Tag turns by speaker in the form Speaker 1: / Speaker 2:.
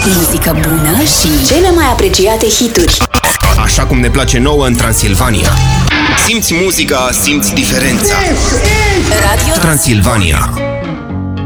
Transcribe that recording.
Speaker 1: Muzică bună și cele mai apreciate hituri.
Speaker 2: Așa cum ne place nouă în Transilvania. Simți muzica, simți diferența.
Speaker 1: Radio
Speaker 2: Transilvania.